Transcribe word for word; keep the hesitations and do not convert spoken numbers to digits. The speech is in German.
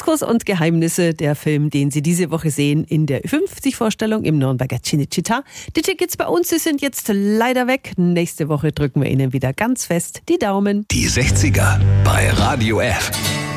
Zirkus und Geheimnisse, der Film, den Sie diese Woche sehen in der fünfzig-Vorstellung im Nürnberger Cinecittà. Die Tickets bei uns, sie sind jetzt leider weg. Nächste Woche drücken wir Ihnen wieder ganz fest die Daumen. Die sechziger bei Radio F.